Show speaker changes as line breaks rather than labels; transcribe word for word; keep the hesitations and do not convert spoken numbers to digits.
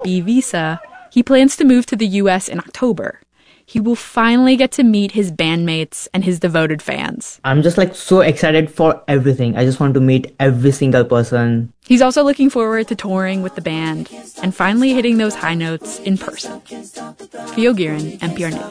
B visa, he plans to move to the U S in October. He will finally get to meet his bandmates and his devoted fans.
I'm just like so excited for everything. I just want to meet every single person.
He's also looking forward to touring with the band and finally hitting those high notes in person. Theo Giron, N P R News.